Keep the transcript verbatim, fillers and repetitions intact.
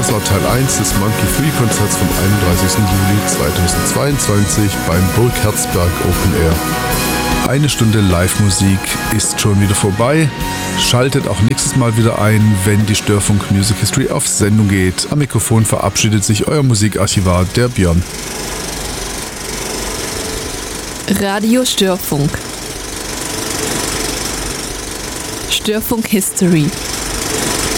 Das war Teil eins des Monkey Free Konzerts vom einunddreißigsten Juli zweitausendzweiundzwanzig beim Burg Herzberg Open Air. Eine Stunde Live-Musik ist schon wieder vorbei. Schaltet auch nächstes Mal wieder ein, wenn die Störfunk Music History auf Sendung geht. Am Mikrofon verabschiedet sich euer Musikarchivar, der Björn. Radio Störfunk. Störfunk History.